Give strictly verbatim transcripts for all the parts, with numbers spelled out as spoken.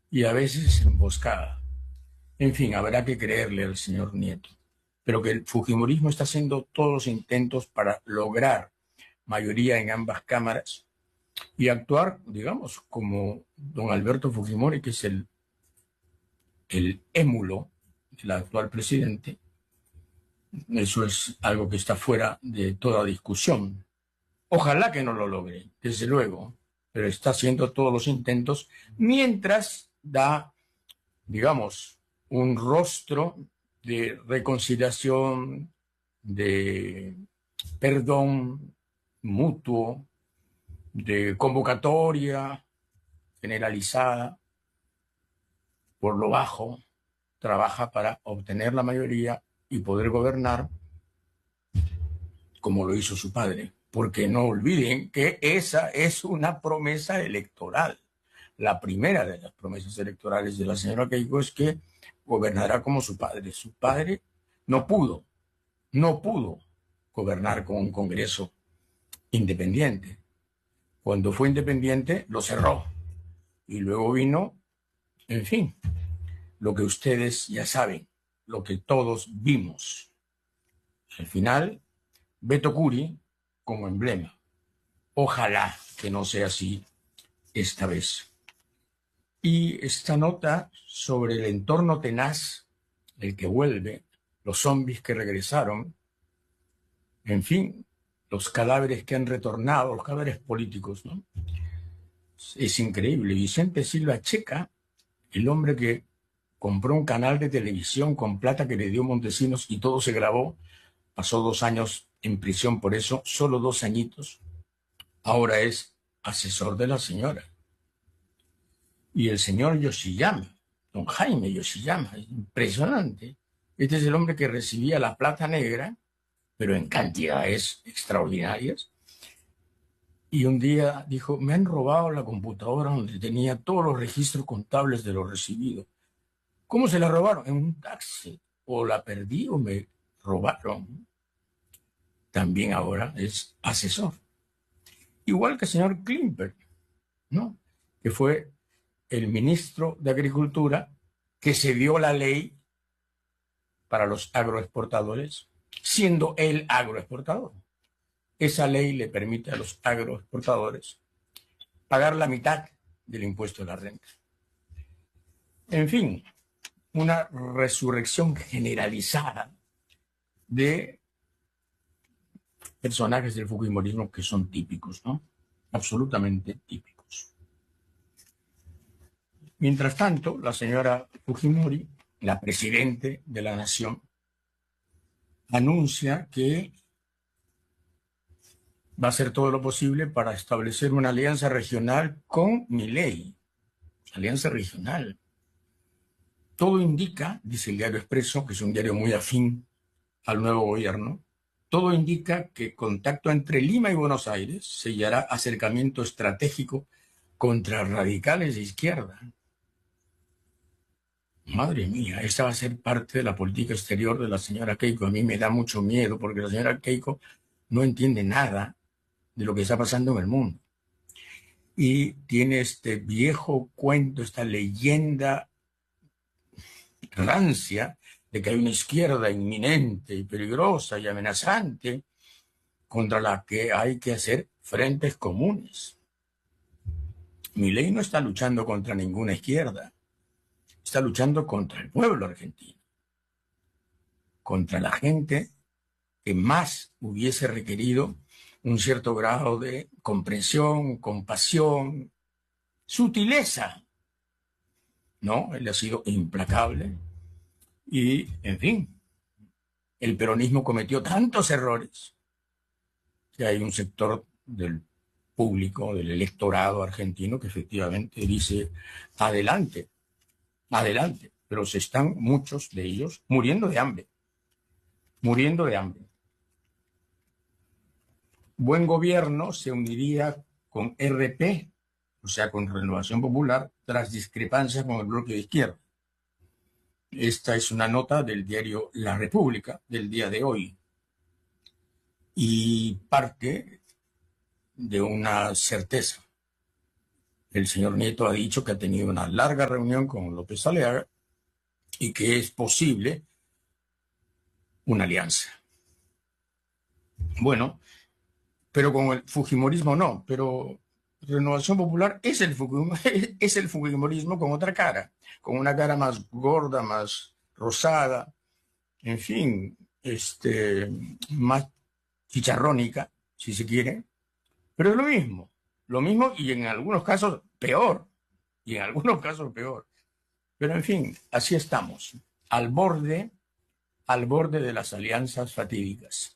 y a veces emboscada. En fin, habrá que creerle al señor Nieto. Pero que el fujimorismo está haciendo todos los intentos para lograr mayoría en ambas cámaras y actuar, digamos, como don Alberto Fujimori, que es el, el émulo del actual presidente. Eso es algo que está fuera de toda discusión. Ojalá que no lo logre, desde luego, pero está haciendo todos los intentos mientras da, digamos, un rostro de reconciliación, de perdón mutuo, de convocatoria generalizada por lo bajo, trabaja para obtener la mayoría y poder gobernar como lo hizo su padre. Porque no olviden que esa es una promesa electoral. La primera de las promesas electorales de la señora Keiko es que gobernará como su padre. Su padre no pudo, no pudo gobernar con un Congreso independiente. Cuando fue independiente, lo cerró. Y luego vino, en fin, lo que ustedes ya saben, lo que todos vimos. Al final, Beto Curi como emblema. Ojalá que no sea así esta vez. Y esta nota sobre el entorno tenaz, el que vuelve, los zombies que regresaron, en fin, los cadáveres que han retornado, los cadáveres políticos, ¿no? Es increíble. Vicente Silva Checa, el hombre que compró un canal de televisión con plata que le dio Montesinos y todo se grabó, pasó dos años en prisión por eso, solo dos añitos. Ahora es asesor de la señora. Y el señor Yoshiyama, don Jaime Yoshiyama, impresionante. Este es el hombre que recibía la plata negra, pero en cantidades extraordinarias. Y un día dijo, me han robado la computadora donde tenía todos los registros contables de lo recibido. ¿Cómo se la robaron? En un taxi. O la perdí o me robaron. También ahora es asesor. Igual que el señor Klimper, ¿no? Que fue el ministro de Agricultura que se dio la ley para los agroexportadores, siendo él agroexportador. Esa ley le permite a los agroexportadores pagar la mitad del impuesto de la renta. En fin, una resurrección generalizada de personajes del fujimorismo que son típicos, ¿no? Absolutamente típicos. Mientras tanto, la señora Fujimori, la presidente de la nación, anuncia que va a hacer todo lo posible para establecer una alianza regional con Milei. Alianza regional. Todo indica, dice el diario Expreso, que es un diario muy afín al nuevo gobierno, todo indica que contacto entre Lima y Buenos Aires sellará acercamiento estratégico contra radicales de izquierda. Madre mía, esta va a ser parte de la política exterior de la señora Keiko. A mí me da mucho miedo porque la señora Keiko no entiende nada de lo que está pasando en el mundo. Y tiene este viejo cuento, esta leyenda rancia de que hay una izquierda inminente y peligrosa y amenazante contra la que hay que hacer frentes comunes. Milei no está luchando contra ninguna izquierda, está luchando contra el pueblo argentino, contra la gente que más hubiese requerido un cierto grado de comprensión, compasión, sutileza. No, él ha sido implacable y, en fin, el peronismo cometió tantos errores que hay un sector del público, del electorado argentino que efectivamente dice adelante, adelante, pero se están muchos de ellos muriendo de hambre, muriendo de hambre. Buen Gobierno se uniría con R P, o sea, con Renovación Popular, tras discrepancias con el bloque de izquierda. Esta es una nota del diario La República del día de hoy y parte de una certeza. El señor Nieto ha dicho que ha tenido una larga reunión con López Aliaga y que es posible una alianza. Bueno, pero con el fujimorismo no, pero Renovación Popular es el, es el fujimorismo con otra cara, con una cara más gorda, más rosada, en fin, este, más chicharrónica, si se quiere, pero es lo mismo, lo mismo y en algunos casos peor, y en algunos casos peor. Pero en fin, así estamos, al borde, al borde de las alianzas fatídicas.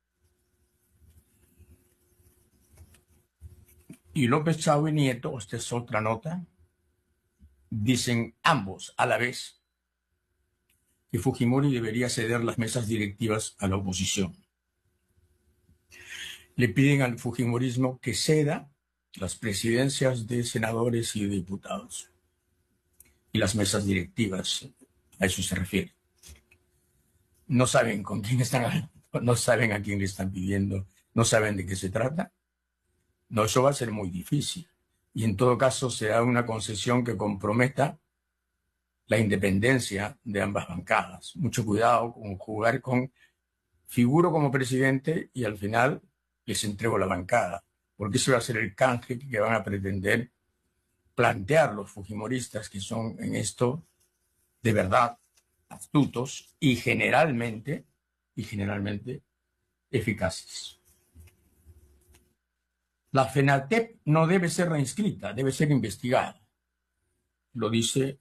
Y López Chao y Nieto, esta es otra nota, dicen ambos a la vez que Fujimori debería ceder las mesas directivas a la oposición. Le piden al fujimorismo que ceda las presidencias de senadores y de diputados y las mesas directivas, a eso se refiere. No saben con quién están hablando, no saben a quién le están pidiendo, no saben de qué se trata. No, eso va a ser muy difícil. Y en todo caso será una concesión que comprometa la independencia de ambas bancadas. Mucho cuidado con jugar con figuro como presidente y al final les entrego la bancada, porque ese va a ser el canje que van a pretender plantear los fujimoristas, que son en esto de verdad astutos y generalmente, y generalmente eficaces. La FENATEP no debe ser reinscrita, debe ser investigada. Lo dice,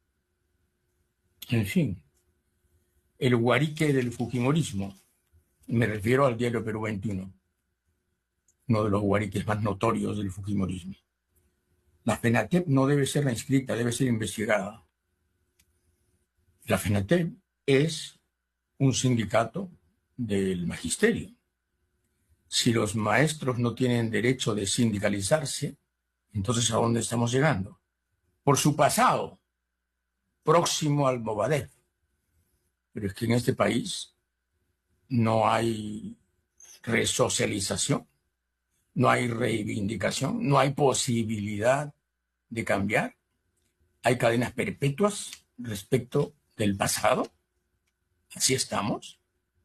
en fin, el guarique del fujimorismo. Me refiero al diario Perú veintiuno, uno de los guariques más notorios del fujimorismo. La FENATEP no debe ser reinscrita, debe ser investigada. La FENATEP es un sindicato del magisterio. Si los maestros no tienen derecho de sindicalizarse, entonces ¿a dónde estamos llegando? Por su pasado, próximo al Movadef. Pero es que en este país no hay resocialización, no hay reivindicación, no hay posibilidad de cambiar. Hay cadenas perpetuas respecto del pasado. Así estamos.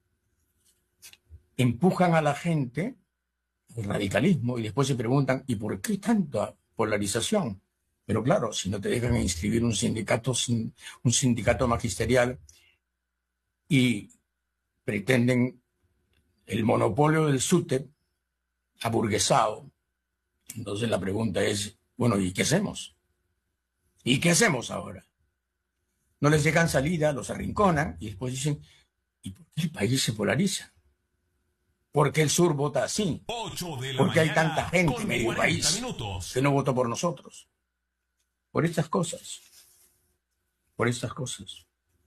Empujan a la gente al radicalismo y después se preguntan, ¿y por qué tanta polarización? Pero claro, si no te dejan inscribir un sindicato, un sindicato magisterial y pretenden el monopolio del SUTEP aburguesado, entonces la pregunta es, bueno, ¿y qué hacemos? ¿Y qué hacemos ahora? No les dejan salida, los arrinconan y después dicen, ¿y por qué el país se polariza? ¿Por qué el sur vota así? ¿Por qué hay tanta gente en medio país minutos. que no votó por nosotros? Por estas cosas. Por estas cosas.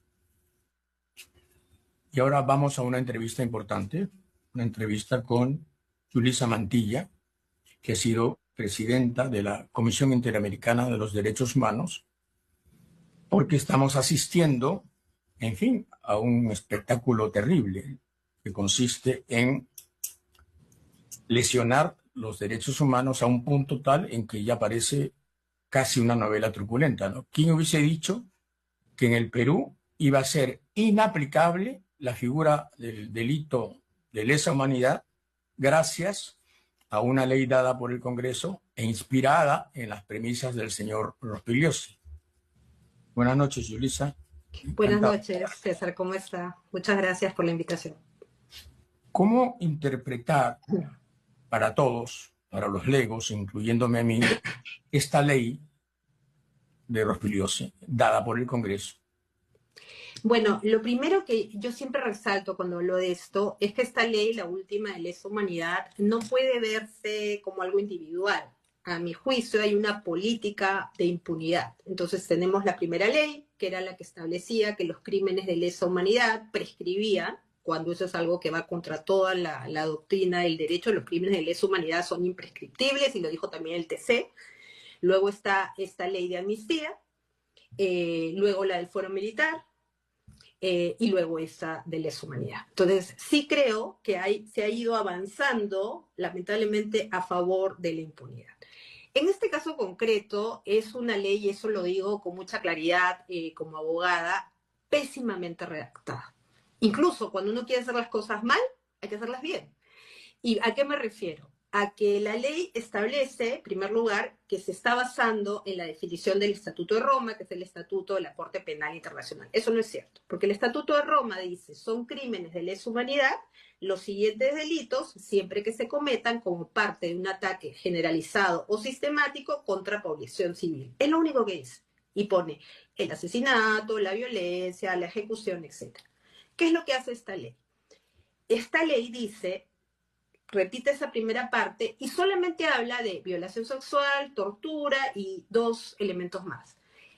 Y ahora vamos a una entrevista importante, una entrevista con Yulisa Mantilla, que ha sido presidenta de la Comisión Interamericana de los Derechos Humanos, porque estamos asistiendo, en fin, a un espectáculo terrible que consiste en lesionar los derechos humanos a un punto tal en que ya parece casi una novela truculenta, ¿no? ¿Quién hubiese dicho que en el Perú iba a ser inaplicable la figura del delito de lesa humanidad gracias a una ley dada por el Congreso e inspirada en las premisas del señor Rospigliosi? Buenas noches, Yulisa. Buenas noches, César, ¿cómo está? Muchas gracias por la invitación. ¿Cómo interpretar para todos, para los legos, incluyéndome a mí, esta ley de Rospigliosi dada por el Congreso? Bueno, lo primero que yo siempre resalto cuando hablo de esto es que esta ley, la última de lesa humanidad, no puede verse como algo individual. A mi juicio hay una política de impunidad. Entonces tenemos la primera ley, que era la que establecía que los crímenes de lesa humanidad prescribían, cuando eso es algo que va contra toda la, la doctrina del derecho. Los crímenes de lesa humanidad son imprescriptibles, y lo dijo también el T C. Luego está esta ley de amnistía, eh, luego la del fuero militar, eh, y luego esta de lesa humanidad. Entonces, sí creo que hay, se ha ido avanzando, lamentablemente, a favor de la impunidad. En este caso concreto, es una ley, y eso lo digo con mucha claridad eh, como abogada, pésimamente redactada. Incluso cuando uno quiere hacer las cosas mal, hay que hacerlas bien. ¿Y a qué me refiero? A que la ley establece, en primer lugar, que se está basando en la definición del Estatuto de Roma, que es el Estatuto de la Corte Penal Internacional. Eso no es cierto, porque el Estatuto de Roma dice, son crímenes de lesa humanidad los siguientes delitos, siempre que se cometan como parte de un ataque generalizado o sistemático contra población civil. Es lo único que dice. Y pone el asesinato, la violencia, la ejecución, etcétera. ¿Qué es lo que hace esta ley? Esta ley dice, repite esa primera parte y solamente habla de violación sexual, tortura y dos elementos más.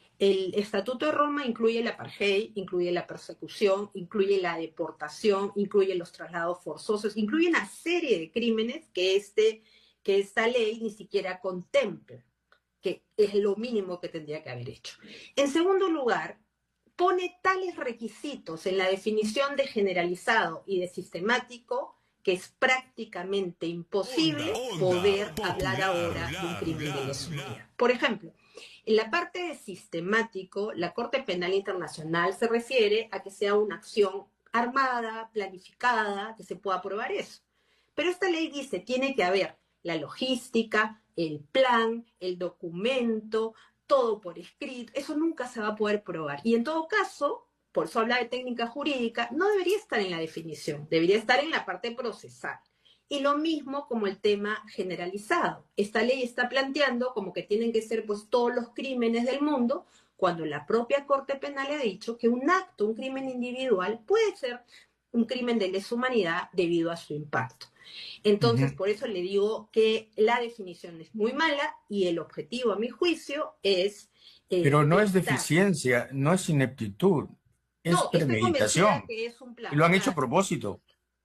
El Estatuto de Roma incluye el apartheid, incluye la persecución, incluye la deportación, incluye los traslados forzosos, incluye una serie de crímenes que, este, que esta ley ni siquiera contempla, que es lo mínimo que tendría que haber hecho. En segundo lugar, pone tales requisitos en la definición de generalizado y de sistemático que es prácticamente imposible onda, onda, poder popular, hablar ahora bla, de un crimen bla, de lesa humanidad. Por ejemplo, en la parte de sistemático, la Corte Penal Internacional se refiere a que sea una acción armada, planificada, que se pueda probar eso. Pero esta ley dice, tiene que haber la logística, el plan, el documento, todo por escrito. Eso nunca se va a poder probar. Y en todo caso, por eso habla de técnica jurídica, no debería estar en la definición, debería estar en la parte procesal. Y lo mismo como el tema generalizado. Esta ley está planteando como que tienen que ser pues todos los crímenes del mundo, cuando la propia Corte Penal ha dicho que un acto, un crimen individual, puede ser un crimen de lesa humanidad debido a su impacto. Entonces, uh-huh. por eso le digo que la definición es muy mala y el objetivo, a mi juicio, es... Eh, Pero no es deficiencia, no es ineptitud, es no, premeditación. Que es un plan, y lo han claro. hecho a propósito.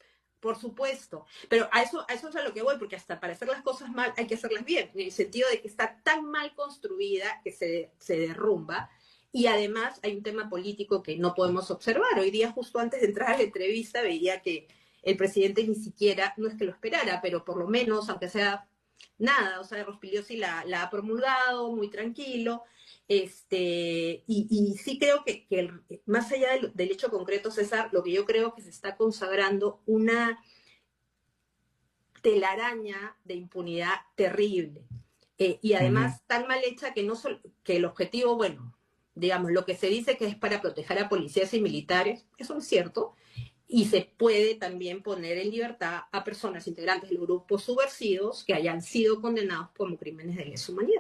Por supuesto, pero a eso, a eso es a lo que voy, porque hasta para hacer las cosas mal hay que hacerlas bien, en el sentido de que está tan mal construida que se, se derrumba, y además hay un tema político que no podemos observar. Hoy día, justo antes de entrar a la entrevista, veía que el presidente ni siquiera, no es que lo esperara, pero por lo menos, aunque sea nada, o sea, Rospigliosi la, la ha promulgado muy tranquilo, este, y, y sí creo que, que el, más allá del, del hecho concreto, César, lo que yo creo que se está consagrando una telaraña de impunidad terrible, eh, y además uh-huh. tan mal hecha que, no sol, que el objetivo, bueno, digamos, lo que se dice que es para proteger a policías y militares, eso no es cierto, y se puede también poner en libertad a personas integrantes de grupos subversivos que hayan sido condenados como crímenes de lesa humanidad.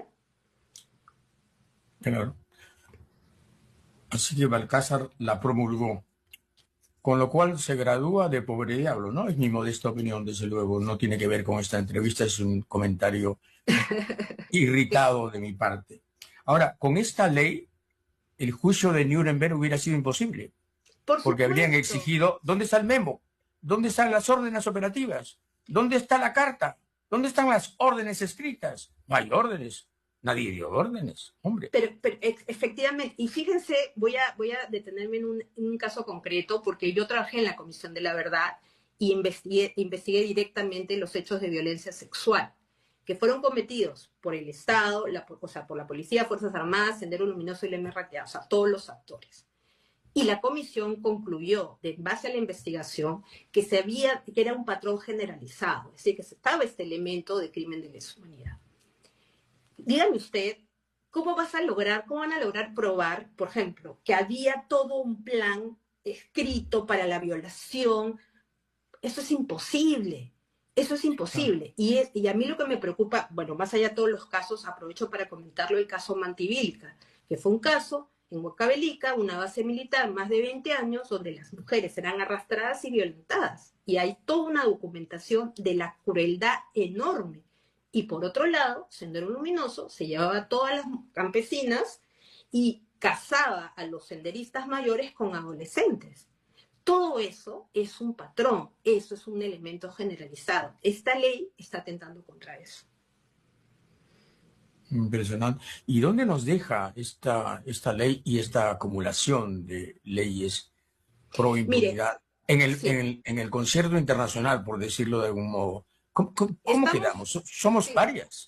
Claro. Así que Balcázar la promulgó, con lo cual se gradúa de pobre diablo, ¿no? Es mi modesta opinión, desde luego, no tiene que ver con esta entrevista, es un comentario irritado de mi parte. Ahora, con esta ley, el juicio de Nuremberg hubiera sido imposible. Por porque habrían exigido, ¿dónde está el memo? ¿Dónde están las órdenes operativas? ¿Dónde está la carta? ¿Dónde están las órdenes escritas? No hay órdenes. Nadie dio órdenes, hombre. Pero, pero efectivamente, y fíjense, voy a, voy a detenerme en un, en un caso concreto, porque yo trabajé en la Comisión de la Verdad y investigué, investigué directamente los hechos de violencia sexual que fueron cometidos por el Estado, la, o sea, por la Policía, Fuerzas Armadas, Sendero Luminoso y la M R T A, o sea, todos los actores. Y la comisión concluyó, de base a la investigación, que, se había, que era un patrón generalizado, es decir, que estaba este elemento de crimen de lesa humanidad. Dígame usted, ¿cómo vas a lograr, cómo van a lograr probar, por ejemplo, que había todo un plan escrito para la violación? Eso es imposible, eso es imposible. Y, es, y a mí lo que me preocupa, bueno, más allá de todos los casos, aprovecho para comentarlo, el caso Mantivilca, que fue un caso en Huancavelica, una base militar, más de veinte años, donde las mujeres eran arrastradas y violentadas. Y hay toda una documentación de la crueldad enorme. Y por otro lado, Sendero Luminoso se llevaba a todas las campesinas y casaba a los senderistas mayores con adolescentes. Todo eso es un patrón, eso es un elemento generalizado. Esta ley está atentando contra eso. Impresionante. ¿Y dónde nos deja esta, esta ley y esta acumulación de leyes pro impunidad? En el, sí. en, el, en el concierto internacional, por decirlo de algún modo. ¿Cómo, cómo, cómo quedamos? ¿Somos sí. parias?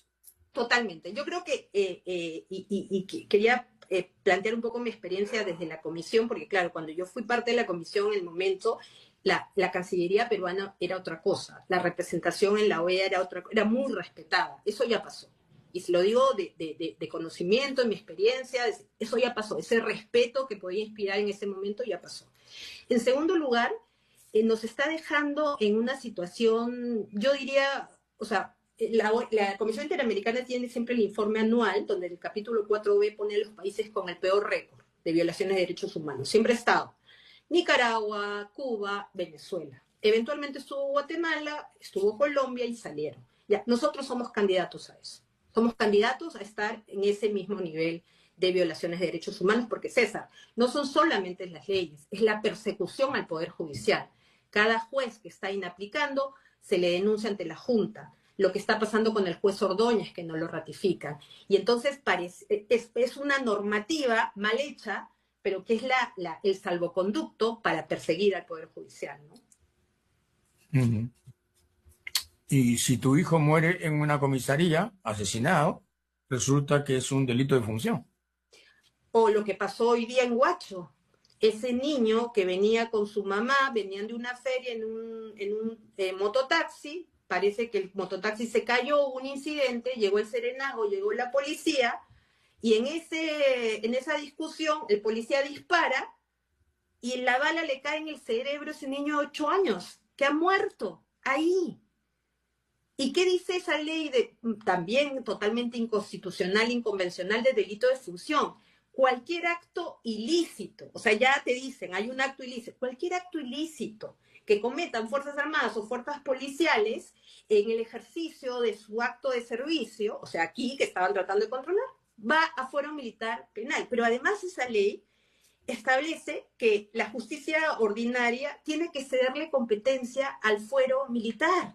Totalmente. Yo creo que, eh, eh, y, y, y que quería eh, plantear un poco mi experiencia desde la comisión, porque claro, cuando yo fui parte de la comisión en el momento, la, la Cancillería peruana era otra cosa, la representación en la O E A era otra, era muy respetada, eso ya pasó. Y se lo digo de, de, de, de conocimiento, de mi experiencia, eso ya pasó, ese respeto que podía inspirar en ese momento ya pasó. En segundo lugar, eh, nos está dejando en una situación, yo diría, o sea, la, la Comisión Interamericana tiene siempre el informe anual, donde el capítulo cuatro B pone a los países con el peor récord de violaciones de derechos humanos. Siempre ha estado Nicaragua, Cuba, Venezuela. Eventualmente estuvo Guatemala, estuvo Colombia y salieron. Ya, nosotros somos candidatos a eso. Somos candidatos a estar en ese mismo nivel de violaciones de derechos humanos, porque César, no son solamente las leyes, es la persecución al Poder Judicial. Cada juez que está inaplicando se le denuncia ante la Junta. Lo que está pasando con el juez Ordóñez, que no lo ratifican. Y entonces parece, es, es una normativa mal hecha, pero que es la, la, el salvoconducto para perseguir al Poder Judicial, ¿no? Uh-huh. Y si tu hijo muere en una comisaría, asesinado, resulta que es un delito de función. O lo que pasó hoy día en Huacho. Ese niño que venía con su mamá, venían de una feria en un, en un eh, mototaxi, parece que el mototaxi se cayó, hubo un incidente, llegó el serenazgo, llegó la policía, y en, ese, en esa discusión el policía dispara y la bala le cae en el cerebro a ese niño de ocho años, que ha muerto ahí. ¿Y qué dice esa ley de, también totalmente inconstitucional, inconvencional, de delito de función? Cualquier acto ilícito, o sea, ya te dicen, hay un acto ilícito, cualquier acto ilícito que cometan Fuerzas Armadas o fuerzas policiales en el ejercicio de su acto de servicio, o sea, aquí que estaban tratando de controlar, va a fuero militar penal. Pero además esa ley establece que la justicia ordinaria tiene que cederle competencia al fuero militar.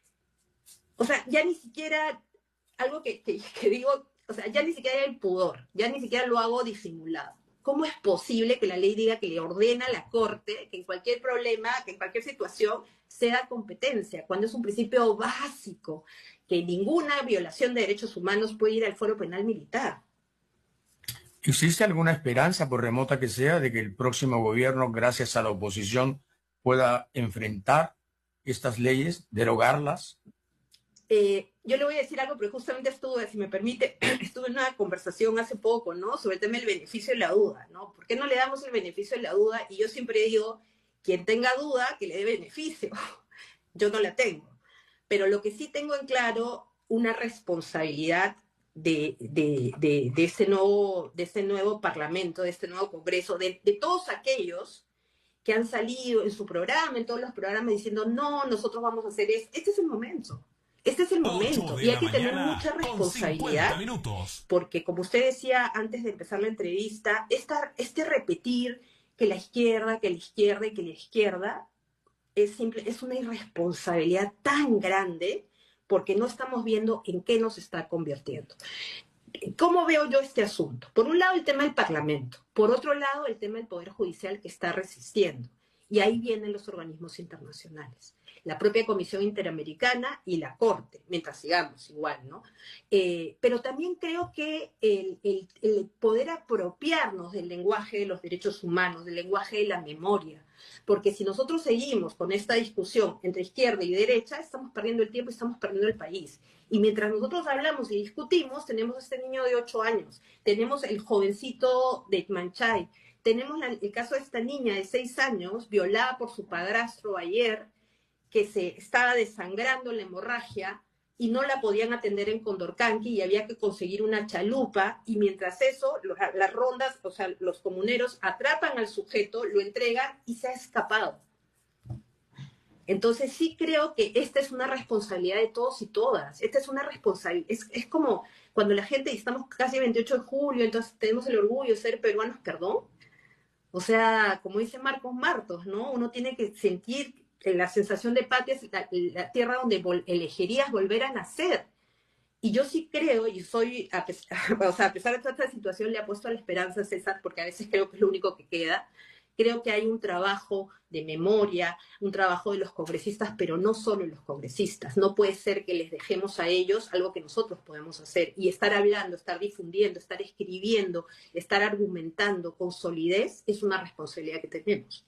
O sea, ya ni siquiera, algo que, que, que digo, o sea, ya ni siquiera hay el pudor, ya ni siquiera lo hago disimulado. ¿Cómo es posible que la ley diga que le ordena a la Corte que en cualquier problema, que en cualquier situación, ceda competencia, cuando es un principio básico, que ninguna violación de derechos humanos puede ir al fuero penal militar? ¿Existe alguna esperanza, por remota que sea, de que el próximo gobierno, gracias a la oposición, pueda enfrentar estas leyes, derogarlas? Eh, yo le voy a decir algo, pero justamente estuve, si me permite, estuve en una conversación hace poco, ¿no? Sobre el tema del beneficio de la duda, ¿no? ¿Por qué no le damos el beneficio de la duda? Y yo siempre digo, quien tenga duda, que le dé beneficio. Yo no la tengo. Pero lo que sí tengo en claro, una responsabilidad de, de, de, de, ese, nuevo, de ese nuevo parlamento, de este nuevo congreso, de, de todos aquellos que han salido en su programa, en todos los programas, diciendo, no, nosotros vamos a hacer esto. Este es el momento. Este es el momento y hay que tener mucha responsabilidad porque, como usted decía antes de empezar la entrevista, esta, este repetir que la izquierda, que la izquierda y que la izquierda es, simple, es una irresponsabilidad tan grande porque no estamos viendo en qué nos está convirtiendo. ¿Cómo veo yo este asunto? Por un lado, el tema del Parlamento. Por otro lado, el tema del Poder Judicial que está resistiendo. Y ahí vienen los organismos internacionales. La propia Comisión Interamericana y la Corte, mientras sigamos igual, ¿no? Eh, pero también creo que el, el, el poder apropiarnos del lenguaje de los derechos humanos, del lenguaje de la memoria, porque si nosotros seguimos con esta discusión entre izquierda y derecha, estamos perdiendo el tiempo y estamos perdiendo el país. Y mientras nosotros hablamos y discutimos, tenemos a este niño de ocho años, tenemos el jovencito de Manchay, tenemos la, el caso de esta niña de seis años, violada por su padrastro ayer, que se estaba desangrando la hemorragia y no la podían atender en Condorcanqui y había que conseguir una chalupa y mientras eso, los, las rondas, o sea, los comuneros atrapan al sujeto, lo entregan y se ha escapado. Entonces sí creo que esta es una responsabilidad de todos y todas. Esta es una responsabilidad, es, es como cuando la gente, estamos casi el veintiocho de julio, entonces tenemos el orgullo de ser peruanos, perdón. O sea, como dice Marcos Martos, ¿no? Uno tiene que sentir la sensación de patria es la, la tierra donde vol elegirías volver a nacer. Y yo sí creo, y soy, a pesar, o sea, a pesar de toda esta situación, le apuesto a la esperanza, César, porque a veces creo que es lo único que queda, Creo que hay un trabajo de memoria, un trabajo de los congresistas, pero no solo los congresistas. No puede ser que les dejemos a ellos algo que nosotros podemos hacer. Y estar hablando, estar difundiendo, estar escribiendo, estar argumentando con solidez es una responsabilidad que tenemos.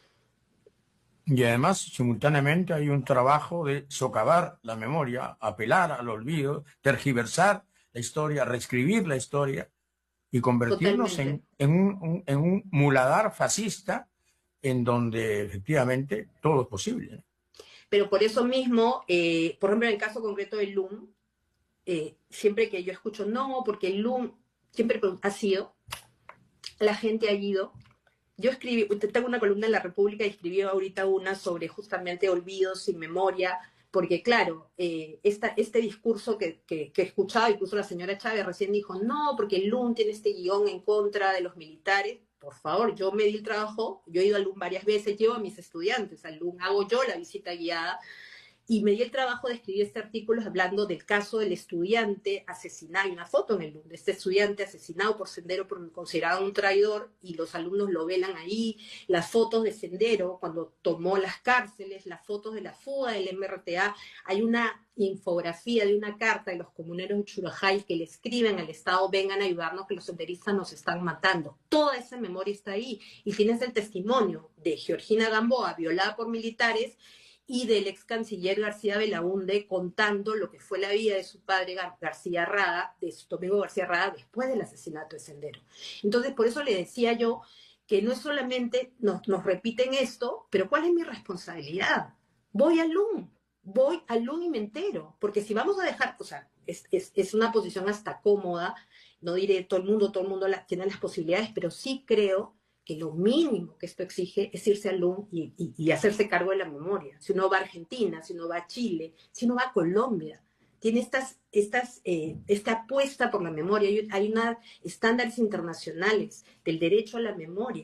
Y además, simultáneamente, hay un trabajo de socavar la memoria, apelar al olvido, tergiversar la historia, reescribir la historia y convertirnos en, en, un, en un muladar fascista en donde efectivamente todo es posible. Pero por eso mismo, eh, por ejemplo, en el caso concreto del L U M, eh, siempre que yo escucho, no, porque el L U M siempre ha sido, la gente ha ido. Yo escribí, tengo una columna en La República y escribí ahorita una sobre justamente olvidos sin memoria, porque claro, eh, esta, este discurso que, que, que he escuchado, incluso la señora Chávez recién dijo, no, porque el L U M tiene este guión en contra de los militares. Por favor, yo me di el trabajo, yo he ido al L U M varias veces, llevo a mis estudiantes al L U M, hago yo la visita guiada, y me di el trabajo de escribir este artículo hablando del caso del estudiante asesinado. Hay una foto en el L U M de este estudiante asesinado por Sendero, por considerado un traidor, y los alumnos lo velan ahí. Las fotos de Sendero cuando tomó las cárceles, las fotos de la fuga del M R T A. Hay una infografía de una carta de los comuneros de Churajay que le escriben al Estado, vengan a ayudarnos que los senderistas nos están matando. Toda esa memoria está ahí. Y tienes el testimonio de Georgina Gamboa, violada por militares, y del ex canciller García Belaúnde contando lo que fue la vida de su padre García Rada, de su Domingo García Rada, después del asesinato de Sendero. Entonces, por eso le decía yo que no es solamente nos, nos repiten esto, pero ¿cuál es mi responsabilidad? Voy al L U M, voy al L U M y me entero, porque si vamos a dejar, o sea, es, es, es una posición hasta cómoda, no diré todo el mundo, todo el mundo la, tiene las posibilidades, pero sí creo que lo mínimo que esto exige es irse al L U M y, y, y hacerse cargo de la memoria. Si uno va a Argentina, si uno va a Chile, si uno va a Colombia, tiene estas, estas, eh, esta apuesta por la memoria. Hay, hay unos estándares internacionales del derecho a la memoria,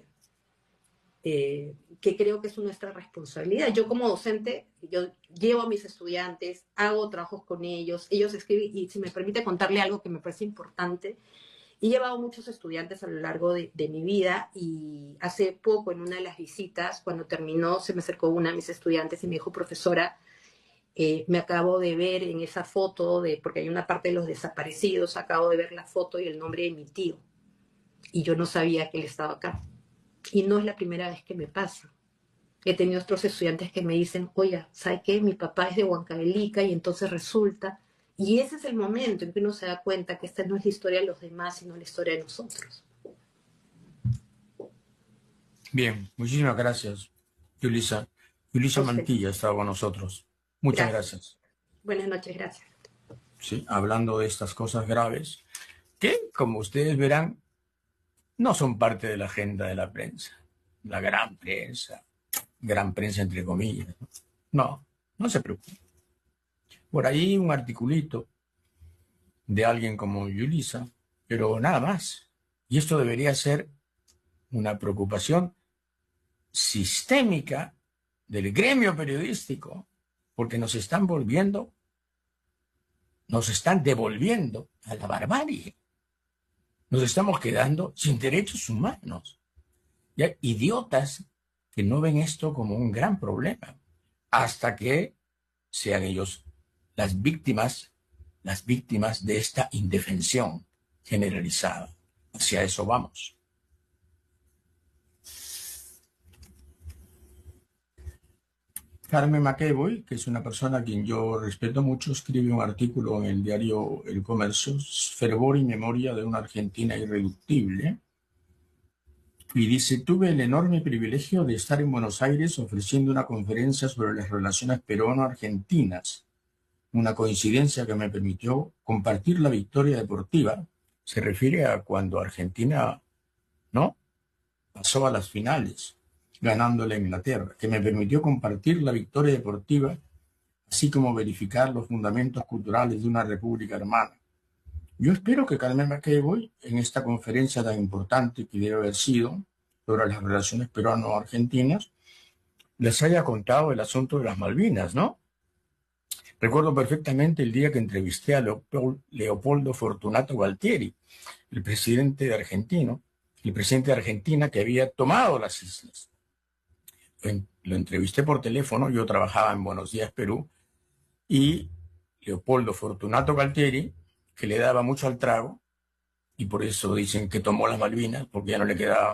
eh, que creo que es nuestra responsabilidad. Yo como docente, yo llevo a mis estudiantes, hago trabajos con ellos, ellos escriben, y si me permite contarle algo que me parece importante, he llevado muchos estudiantes a lo largo de, de mi vida, y hace poco en una de las visitas, cuando terminó, se me acercó una de mis estudiantes y me dijo, profesora, eh, me acabo de ver en esa foto, de, porque hay una parte de los desaparecidos, acabo de ver la foto y el nombre de mi tío, y yo no sabía que él estaba acá. Y no es la primera vez que me pasa. He tenido otros estudiantes que me dicen, oiga, ¿sabe qué? Mi papá es de Huancavelica, y entonces resulta... Y ese es el momento en que uno se da cuenta que esta no es la historia de los demás, sino la historia de nosotros. Bien, muchísimas gracias, Yulisa. Yulisa Mantilla estaba con nosotros. Muchas gracias. gracias. Buenas noches, gracias. Sí, hablando de estas cosas graves, que, como ustedes verán, no son parte de la agenda de la prensa. La gran prensa, gran prensa entre comillas. No, no se preocupen. Por ahí un articulito de alguien como Yulisa, pero nada más. Y esto debería ser una preocupación sistémica del gremio periodístico, porque nos están volviendo, nos están devolviendo a la barbarie. Nos estamos quedando sin derechos humanos. Y hay idiotas que no ven esto como un gran problema, hasta que sean ellos las víctimas, las víctimas de esta indefensión generalizada. Hacia eso vamos. Carmen McEvoy, que es una persona a quien yo respeto mucho, escribe un artículo en el diario El Comercio, Fervor y memoria de una Argentina irreductible, y dice, tuve el enorme privilegio de estar en Buenos Aires ofreciendo una conferencia sobre las relaciones peruano-argentinas, una coincidencia que me permitió compartir la victoria deportiva. Se refiere a cuando Argentina, ¿no?, pasó a las finales, ganándole a Inglaterra, que me permitió compartir la victoria deportiva, así como verificar los fundamentos culturales de una república hermana. Yo espero que Carmen McEvoy, en esta conferencia tan importante que debe haber sido sobre las relaciones peruano-argentinas, les haya contado el asunto de las Malvinas, ¿no? Recuerdo perfectamente el día que entrevisté a Leopoldo Fortunato Gualtieri, el presidente argentino, el presidente de Argentina, que había tomado las islas. Lo entrevisté por teléfono, yo trabajaba en Buenos Días, Perú, y Leopoldo Fortunato Galtieri, que le daba mucho al trago, y por eso dicen que tomó las Malvinas, porque ya no le quedaba